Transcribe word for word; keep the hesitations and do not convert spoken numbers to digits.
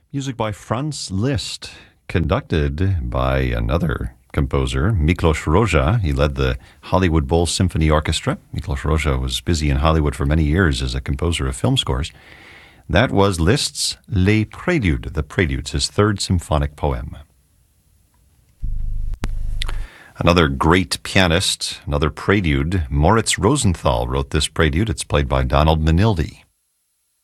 Music by Franz Liszt, conducted by another composer, Miklos Rozsa. He led the Hollywood Bowl Symphony Orchestra. Miklos Rozsa was busy in Hollywood for many years as a composer of film scores. That was Liszt's Les Préludes, the Preludes, his third symphonic poem. Another great pianist, another prelude, Moritz Rosenthal wrote this prelude. It's played by Donald Manildi.